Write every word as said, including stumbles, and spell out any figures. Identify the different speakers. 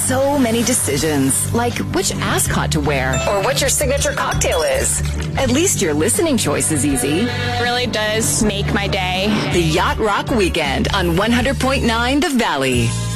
Speaker 1: so many decisions, like which ascot to wear or what your signature cocktail is. At least your listening choice is easy.
Speaker 2: It really does make my day.
Speaker 1: The Yacht Rock Weekend on one hundred point nine The Valley.